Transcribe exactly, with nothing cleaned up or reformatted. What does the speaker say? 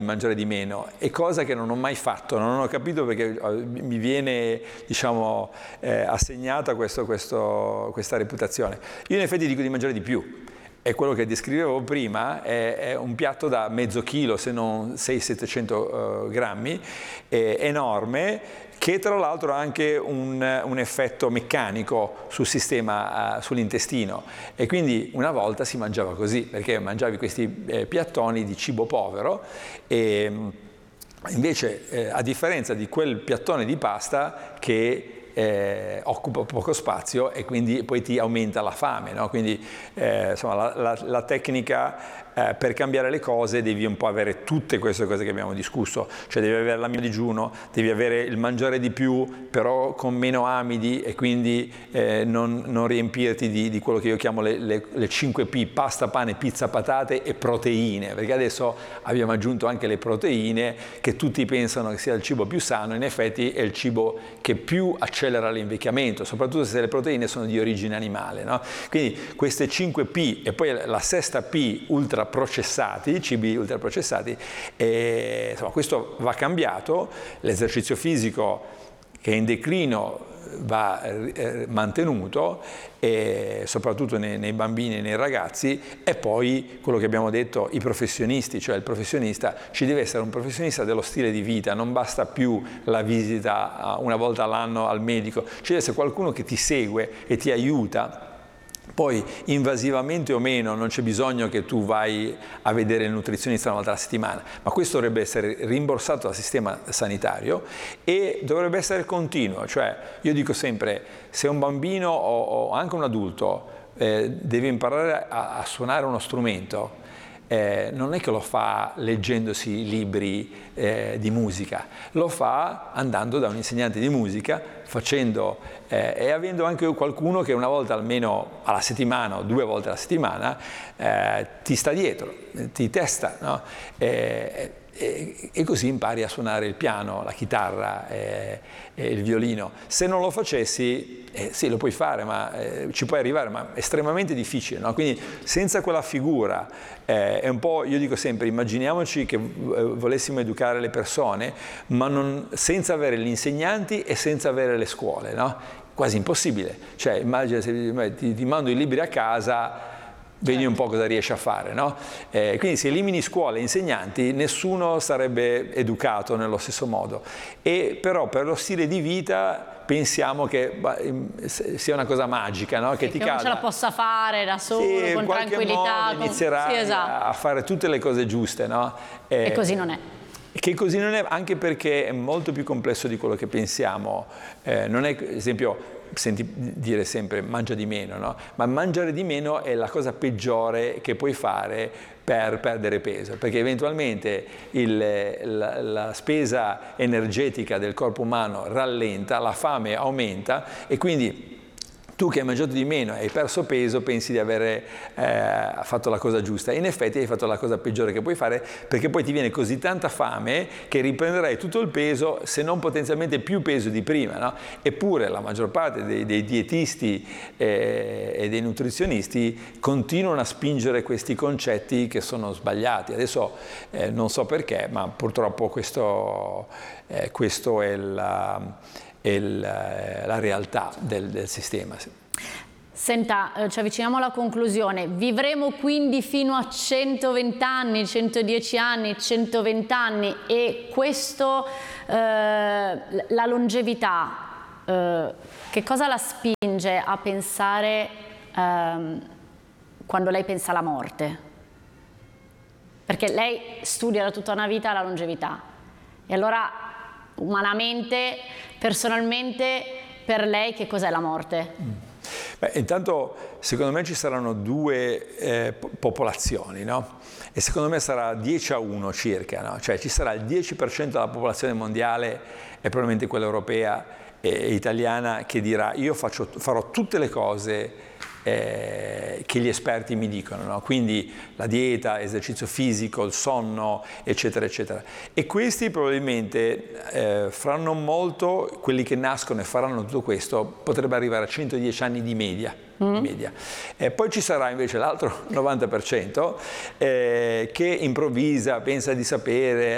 mangiare di meno, è cosa che non ho mai fatto, non ho capito perché mi viene, diciamo, eh, assegnata questo, questo, questa reputazione. Io in effetti dico di mangiare di più, e quello che descrivevo prima è, è un piatto da mezzo chilo, se non seicento settecento uh, grammi, è enorme, che tra l'altro ha anche un, un effetto meccanico sul sistema, uh, sull'intestino, e quindi una volta si mangiava così, perché mangiavi questi eh, piattoni di cibo povero, e invece eh, a differenza di quel piattone di pasta che Eh, occupa poco spazio e quindi poi ti aumenta la fame, no? Quindi eh, insomma, la, la, la tecnica eh, per cambiare le cose devi un po' avere tutte queste cose che abbiamo discusso, cioè devi avere l'amido digiuno, devi avere il mangiare di più però con meno amidi, e quindi eh, non, non riempirti di, di quello che io chiamo le, le, le cinque P: pasta, pane, pizza, patate e proteine, perché adesso abbiamo aggiunto anche le proteine, che tutti pensano che sia il cibo più sano. In effetti è il cibo che più accelera l'invecchiamento, soprattutto se le proteine sono di origine animale, no? Quindi queste cinque P e poi la sesta P, ultraprocessati, cibi ultraprocessati, e, insomma, questo va cambiato. L'esercizio fisico, che è in declino, va eh, mantenuto, e soprattutto nei, nei bambini e nei ragazzi. E poi quello che abbiamo detto, i professionisti, cioè il professionista, ci deve essere un professionista dello stile di vita, non basta più la visita una volta all'anno al medico, ci deve essere qualcuno che ti segue e ti aiuta. Poi invasivamente o meno non c'è bisogno che tu vai a vedere il nutrizionista una volta alla settimana, ma questo dovrebbe essere rimborsato dal sistema sanitario e dovrebbe essere continuo. Cioè, io dico sempre, se un bambino o, o anche un adulto eh, deve imparare a, a suonare uno strumento, Eh, non è che lo fa leggendosi libri eh, di musica, lo fa andando da un insegnante di musica, facendo eh, e avendo anche qualcuno che una volta almeno alla settimana o due volte alla settimana eh, ti sta dietro, ti testa, no? Eh, E, e così impari a suonare il piano, la chitarra e, e il violino. Se non lo facessi, eh, sì, lo puoi fare, ma eh, ci puoi arrivare, ma è estremamente difficile, no? Quindi senza quella figura eh, è un po', io dico sempre, immaginiamoci che volessimo educare le persone, ma non, senza avere gli insegnanti e senza avere le scuole, no? Quasi impossibile. Cioè, immagina se ti, ti mando i libri a casa, vedi un po' cosa riesci a fare, no? Eh, quindi se elimini scuole e insegnanti, nessuno sarebbe educato nello stesso modo. E però per lo stile di vita pensiamo che bah, sia una cosa magica, no? Che sì, ti che cada. non ce la possa fare da solo, sì, con tranquillità. Modo inizierai sì, esatto. a fare tutte le cose giuste, no? Eh, e così non è. Che così non è, anche perché è molto più complesso di quello che pensiamo. Eh, non è, ad esempio, senti dire sempre mangia di meno, no? Ma mangiare di meno è la cosa peggiore che puoi fare per perdere peso, perché eventualmente il, la, la spesa energetica del corpo umano rallenta, la fame aumenta, e quindi tu che hai mangiato di meno e hai perso peso pensi di avere eh, fatto la cosa giusta. In effetti hai fatto la cosa peggiore che puoi fare, perché poi ti viene così tanta fame che riprenderai tutto il peso, se non potenzialmente più peso di prima, no? Eppure la maggior parte dei, dei dietisti eh, e dei nutrizionisti continuano a spingere questi concetti che sono sbagliati. Adesso eh, non so perché, ma purtroppo questo, eh, questo è la... e la realtà del, del sistema. Senta, eh, ci avviciniamo alla conclusione. Vivremo quindi fino a centoventi anni, centodieci anni, centoventi anni, e questo, eh, la longevità, eh, che cosa la spinge a pensare eh, quando lei pensa alla morte? Perché lei studia da tutta una vita la longevità, e allora umanamente, personalmente, per lei che cos'è la morte? Beh, intanto secondo me ci saranno due eh, popolazioni, no? E secondo me sarà dieci a uno circa, no? Cioè ci sarà il dieci per cento della popolazione mondiale, e probabilmente quella europea e italiana, che dirà: io faccio, farò tutte le cose Eh, che gli esperti mi dicono, no? Quindi la dieta, esercizio fisico, il sonno, eccetera, eccetera. E questi probabilmente eh, faranno molto, quelli che nascono e faranno tutto questo, potrebbe arrivare a centodieci anni di media. Mm. Di media. Eh, poi ci sarà invece l'altro novanta per cento eh, che improvvisa, pensa di sapere,